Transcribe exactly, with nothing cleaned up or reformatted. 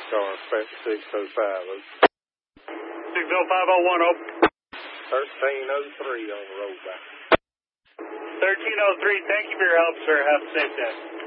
car, six oh five. six oh five oh one, open. thirteen oh three on the road back. thirteen oh three, thank you for your help, sir. Have a safe day.